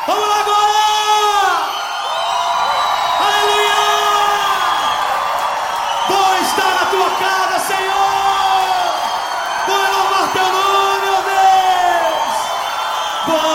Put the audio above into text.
Vamos lá agora! Aleluia! Bom estar na tua casa, Senhor! Bom é louvar teu nome, ó Deus! Bom